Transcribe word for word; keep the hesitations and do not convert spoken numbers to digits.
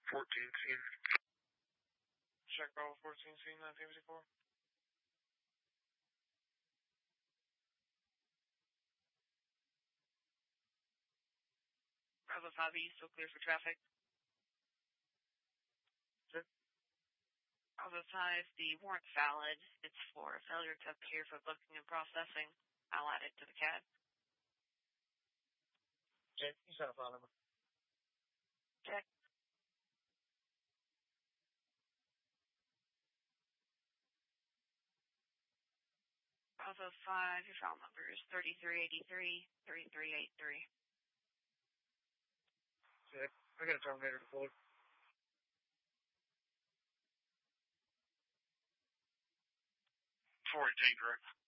fourteen scene. Check Bravo fourteen scene, nineteen fifty-four. Bravo five, are you still clear for traffic? Sure. Bravo five, the warrant's valid. It's for failure to appear for booking and processing. I'll add it to the C A D. Check. You said a file number. Check. Bravo five, your file number is thirty-three eighty-three, thirty-three eighty-three. Check. I got a Terminator deployed. four eighteen, correct.